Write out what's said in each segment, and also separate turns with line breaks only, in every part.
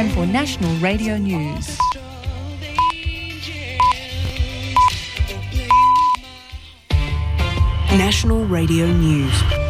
time for National Radio News.
National Radio News.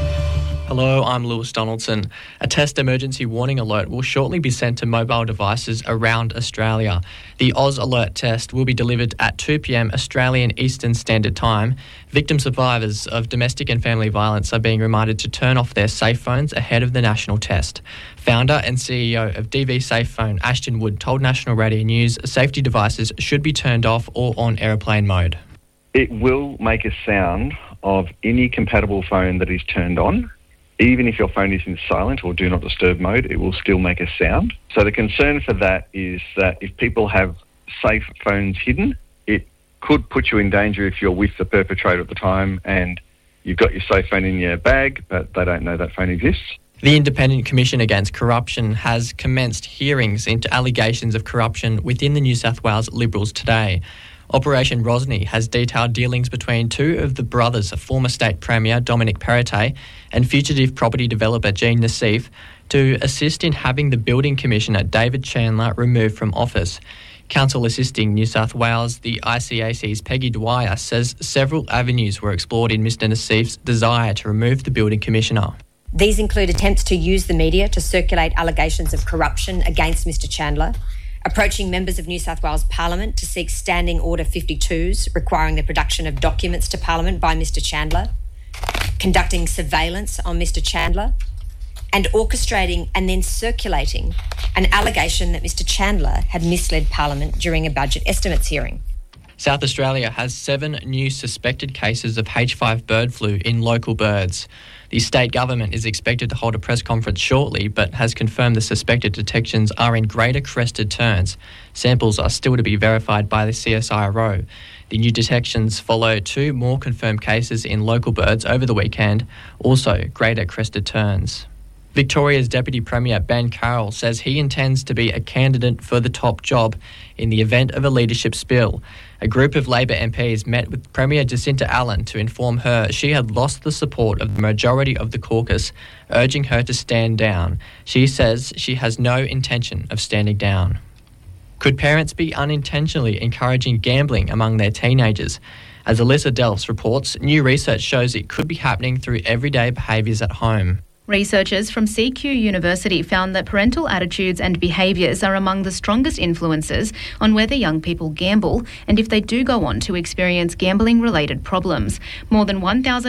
Hello, I'm Lewis Donaldson. A test emergency warning alert will shortly be sent to mobile devices around Australia. The Oz Alert test will be delivered at 2 p.m. Australian Eastern Standard Time. Victim survivors of domestic and family violence are being reminded to turn off their safe phones ahead of the national test. Founder and CEO of DV Safe Phone, Ashton Wood, told National Radio News safety devices should be turned off or on aeroplane mode.
It will make a sound of any compatible phone that is turned on. Even if your phone is in silent or do not disturb mode, it will still make a sound. So the concern for that is that if people have safe phones hidden, it could put you in danger if you're with the perpetrator at the time and you've got your safe phone in your bag, but they don't know that phone exists.
The Independent Commission Against Corruption has commenced hearings into allegations of corruption within the New South Wales Liberals today. Operation Rosny has detailed dealings between two of the brothers of former State Premier Dominic Perrottet and fugitive property developer Jean Nassif to assist in having the Building Commissioner David Chandler removed from office. Counsel assisting New South Wales, the ICAC's Peggy Dwyer, says several avenues were explored in Mr Nassif's desire to remove the Building Commissioner.
These include attempts to use the media to circulate allegations of corruption against Mr Chandler, approaching members of New South Wales Parliament to seek Standing Order 52s requiring the production of documents to Parliament by Mr Chandler, conducting surveillance on Mr Chandler, and orchestrating and then circulating an allegation that Mr Chandler had misled Parliament during a budget estimates hearing.
South Australia has 7 new suspected cases of H5 bird flu in local birds. The state government is expected to hold a press conference shortly, but has confirmed the suspected detections are in greater crested terns. Samples are still to be verified by the CSIRO. The new detections follow 2 more confirmed cases in local birds over the weekend, also greater crested terns. Victoria's Deputy Premier Ben Carroll says he intends to be a candidate for the top job in the event of a leadership spill. A group of Labor MPs met with Premier Jacinta Allen to inform her she had lost the support of the majority of the caucus, urging her to stand down. She says she has no intention of standing down. Could parents be unintentionally encouraging gambling among their teenagers? As Alyssa Delfs reports, new research shows it could be happening through everyday behaviours at home.
Researchers from CQ University found that parental attitudes and behaviours are among the strongest influences on whether young people gamble and if they do go on to experience gambling-related problems. More than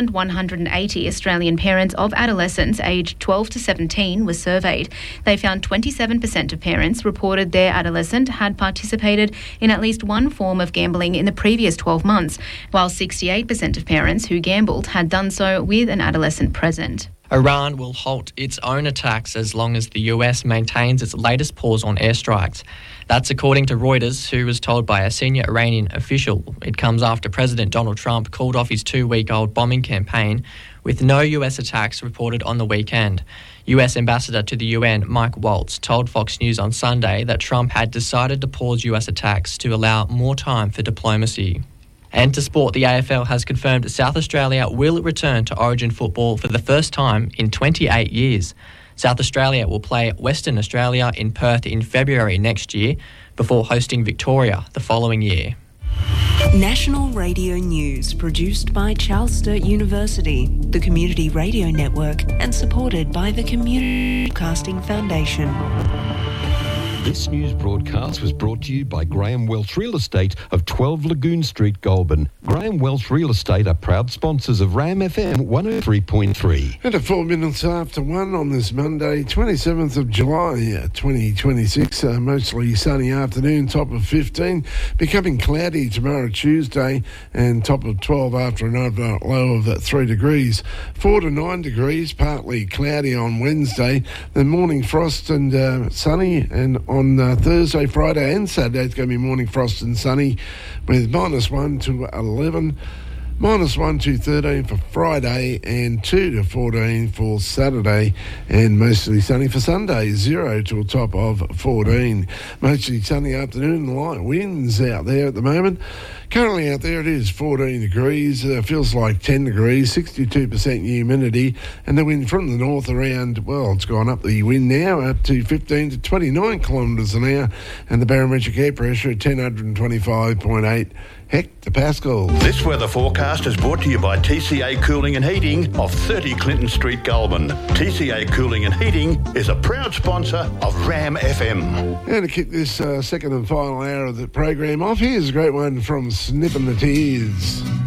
1,180 Australian parents of adolescents aged 12 to 17 were surveyed. They found 27% of parents reported their adolescent had participated in at least one form of gambling in the previous 12 months, while 68% of parents who gambled had done so with an adolescent present.
Iran will halt its own attacks as long as the US maintains its latest pause on airstrikes. That's according to Reuters, who was told by a senior Iranian official. It comes after President Donald Trump called off his 2-week-old bombing campaign, with no US attacks reported on the weekend. US Ambassador to the UN, Mike Waltz, told Fox News on Sunday that Trump had decided to pause US attacks to allow more time for diplomacy. And to sport, the AFL has confirmed South Australia will return to Origin football for the first time in 28 years. South Australia will play Western Australia in Perth in February next year before hosting Victoria the following year.
National Radio News, produced by Charles Sturt University, the Community Radio Network, and supported by the Community Broadcasting Foundation.
This news broadcast was brought to you by Graham Welch Real Estate of 12 Lagoon Street, Goulburn. Graham Welch Real Estate are proud sponsors of RAM FM 103.3.
And at 4 minutes after 1 on this Monday, 27th of July 2026, mostly sunny afternoon, top of 15, becoming cloudy tomorrow Tuesday, and top of 12 after an overnight low of 3 degrees. 4 to 9 degrees, partly cloudy on Wednesday, then morning frost and sunny, and on Thursday, Friday and Saturday, it's going to be morning frost and sunny with -1 to 11, -1 to 13 for Friday and 2 to 14 for Saturday, and mostly sunny for Sunday, 0 to a top of 14. Mostly sunny afternoon, light winds out there at the moment. Currently out there it is 14 degrees, feels like 10 degrees, 62% humidity, and the wind from the north around, well, it's gone up the wind now up to 15 to 29 kilometres an hour, and the barometric air pressure at 1,025.8 hectopascals.
This weather forecast is brought to you by TCA Cooling and Heating of 30 Clinton Street, Goulburn. TCA Cooling and Heating is a proud sponsor of RAM FM.
And to kick this second and final hour of the program off, here's a great one from Snippin' the Tears.